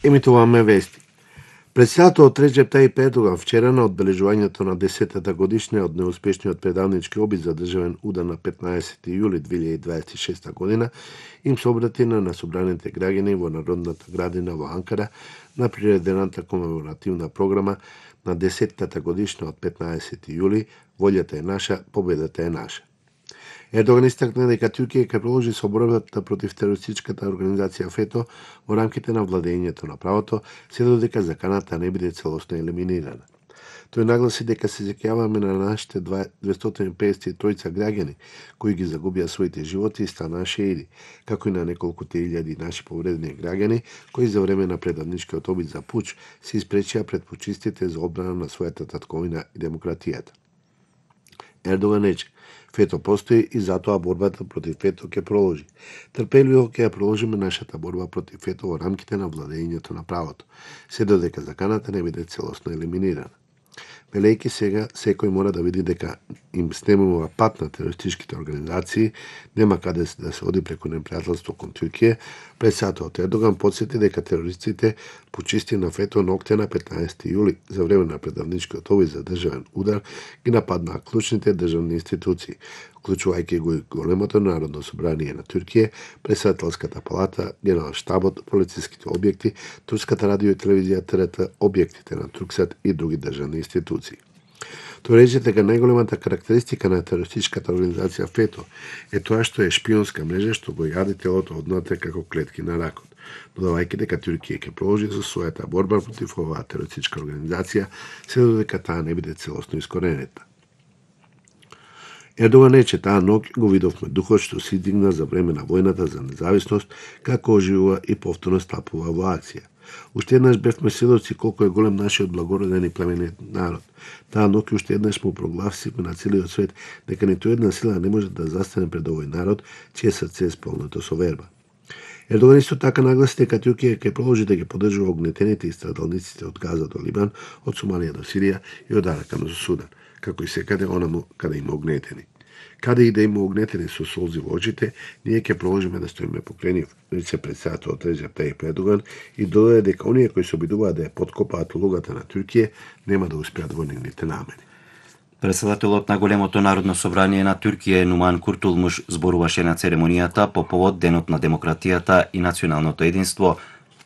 Емитуваме вести. Председателот Реџеп Тајип Ердоган вчера на одбележувањето на 10-та годишнина од неуспешниот предавнички обид за државен удар на 15 јули 2026 година им се обрати на собраните граѓани во Народната градина во Анкара на приредената комеморативна програма на 10-та годишнина од 15 јули "Волјата е наша, победата е наша". Ердоган истакна дека Туркија ќе продолжи со борбата против терористичката организација ФЕТО во рамките на владењето на правото, се додека заканата не биде целосно елиминирана. Тој нагласи дека се сеќаваме на нашите 253 граѓани кои ги загубија своите животи и станаа шеиди, како и на неколкуте илјади наши повредени граѓани кои за време на предавничкиот обид за пуч се испречија пред пучистите за одбрана на својата татковина и демократијата. Ердоган рече: "ФЕТО постои и затоа борбата против ФЕТО ќе продолжи. Трпеливо ќе ја продолжиме нашата борба против ФЕТО во рамките на владењето на правото, се додека заканата не биде целосно елиминирана." Велејќи сега, секој мора да види дека им снемува пат на терористичките организации, нема каде да се оди преку непријателство кон Туркија. Председателот Ердоган потсети дека терористите пучисти на ФЕТО ноќте на 15 јули за време на предавничкиот обид за државен удар ги нападнаа клучните државни институции, вклучувајќи го и големото Народно собрание на Туркија, Председателската палата, Генералштабот, полициските објекти, Турската радио и телевизија ТРТ, објектите на Турксат и други државни институции. Тој рече дека најголемата карактеристика на терористичката организација ФЕТО е тоа што е шпионска мрежа што го јади телото однатре како клетки на ракот, додавајќи дека Туркија ќе продолжи со својата борба против оваа терористичка организација, се додека таа не биде целосно искоренета. Ердоган рече: "Таа ноќ го видовме духот што се издигна за време на војната за независност, како оживува и повторно стапува во акција. Уште еднаш бевме сведоци колку е голем нашиот благороден и племенит народ. Таа ноќ уште еднаш му прогласивме на целиот свет дека ниту една сила не може да застане пред овој народ, чие срце е сполнато со верба." Ердоган исто така нагласи дека Туркија ќе продолжи да ги поддржува огнетените и страдалниците од Газа до Либан, од Сомалија до Сирија и од Аракан до Судан, како и секаде онаму каде има огнетени. Каде и да има огнетени со солзи во очите, ние ќе продолжиме да стоиме покрај нив, рече председателот Реџеп Тајип Ердоган и додаде дека оние кои се обидуваат да ја поткопаат улогата на Туркија нема да успеат во нивните намери. Председателот на Големото народно собрание на Туркија Нуман Куртулмуш зборуваше на церемонијата по повод Денот на демократијата и националното единство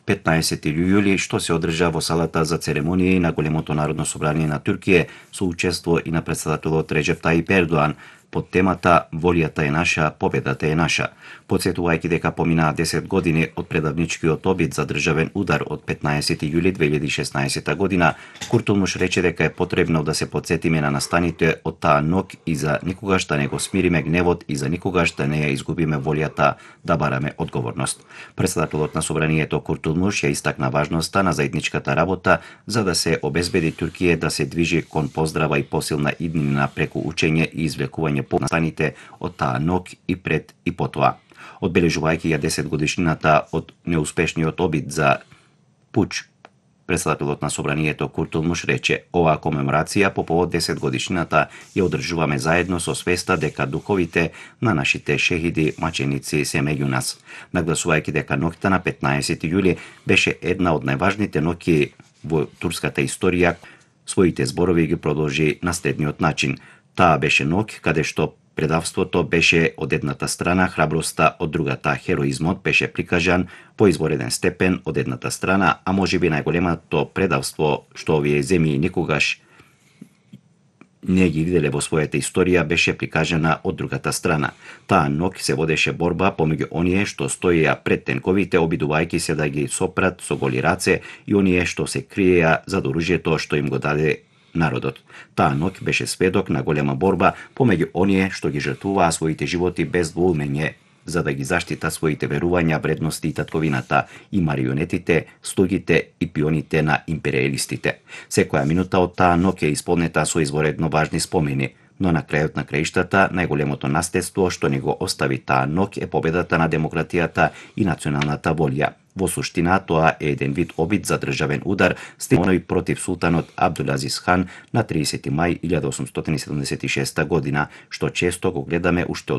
15 јули, што се одржа во салата за церемонии на Големото народно собрание на Туркија со учество и на председателот Реџеп Тајип Ердоган под темата "Волјата е наша, победата е наша", потсетувајќи дека поминаа 10 години од предавничкиот обид за државен удар од 15 јули 2016 година. Куртулмуш рече дека е потребно да се потсетиме на настаните од таа ноќ и за никогаш да не го смириме гневот и за никогаш да не ја изгубиме волјата да бараме одговорност. Председателот на собранието Куртулмуш ја истакна важноста на заедничката работа за да се обезбеди Туркија да се движи кон поздрава и посилна иднина преку учење и извлекување по настаните од таа ноќ и пред и потоа. Одбележувајќи ја 10 годишнината од неуспешниот обид за пуч, председателот на собранието Куртулмуш рече: "Оваа комеморација по повод 10 годишнината ја одржуваме заедно со свеста дека духовите на нашите шехиди маченици се меѓу нас", нагласувајќи дека ноќта на 15 јули беше една од најважните ноќи во турската историја. Своите зборови ги продолжи на следниот начин: "Таа беше ноќ каде што предавството беше од едната страна, храброста од другата, хероизмот беше прикажан по извореден степен од едната страна, а можеби најголемото предавство што овие земји никогаш не ги виделе во својата историја беше прикажана од другата страна. Таа ноќ се водеше борба помеѓу оние што стоеја пред тенковите, обидувајќи се да ги сопрат со голи раце и оние што се криеја зад оружјето што им го даде народот. Таа ноќ беше сведок на голема борба помеѓу оние што ги жртвуваа своите животи без двоумење за да ги заштитат своите верувања, вредности и татковината, и марионетите, слугите и пионите на империалистите. Секоја минута од таа ноќ е исполнета со изворедно важни спомени, но на крајот на краиштата најголемото наследство што ни го остави таа ноќ е победата на демократијата и националната волја. Во суштина тоа е еден вид обид за државен удар стигнувај против султанот Абдулазис хан на 30 мај 1876 година, што често го гледаме уште од